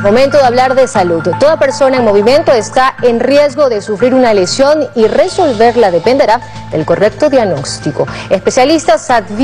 Momento de hablar de salud. Toda persona en movimiento está en riesgo de sufrir una lesión y resolverla dependerá del correcto diagnóstico. Especialistas advierten